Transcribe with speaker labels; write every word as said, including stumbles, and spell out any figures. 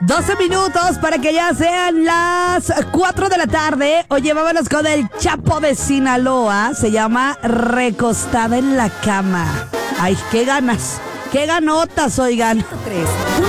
Speaker 1: doce minutos para que ya sean las cuatro de la tarde. Oye, vámonos con el Chapo de Sinaloa. Se llama Recostada en la Cama. Ay, qué ganas, qué ganotas, oigan.
Speaker 2: Tres.